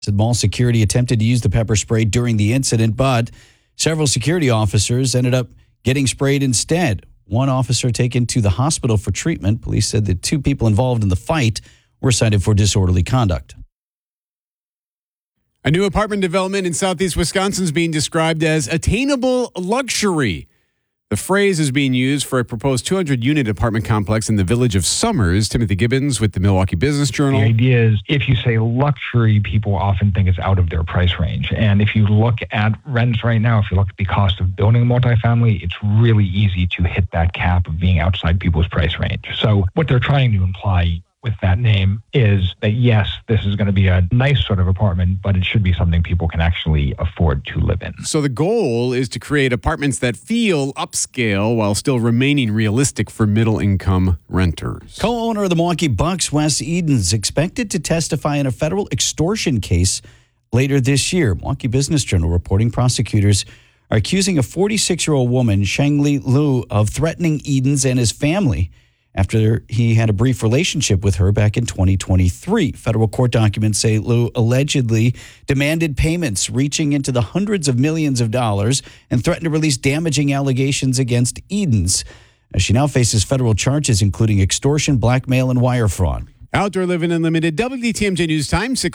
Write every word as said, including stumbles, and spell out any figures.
Said mall security attempted to use the pepper spray during the incident, but several security officers ended up getting sprayed instead. One officer taken to the hospital for treatment. Police said the two people involved in the fight were cited for disorderly conduct. A new apartment development in southeast Wisconsin is being described as attainable luxury. The phrase is being used for a proposed two hundred unit apartment complex in the village of Summers. Timothy Gibbons with the Milwaukee Business Journal. The idea is if you say luxury, people often think it's out of their price range. And if you look at rents right now, if you look at the cost of building a multifamily, it's really easy to hit that cap of being outside people's price range. So what they're trying to imply with that name is that, yes, this is going to be a nice sort of apartment, but it should be something people can actually afford to live in. So the goal is to create apartments that feel upscale while still remaining realistic for middle-income renters. Co-owner of the Milwaukee Bucks, Wes Edens, expected to testify in a federal extortion case later this year. Milwaukee Business Journal reporting prosecutors are accusing a forty-six-year-old woman, Shangli Liu, of threatening Edens and his family after he had a brief relationship with her back in twenty twenty-three. Federal court documents say Liu allegedly demanded payments reaching into the hundreds of millions of dollars and threatened to release damaging allegations against Edens. She now faces federal charges, including extortion, blackmail, and wire fraud. Outdoor Living Unlimited, W T M J News Time, six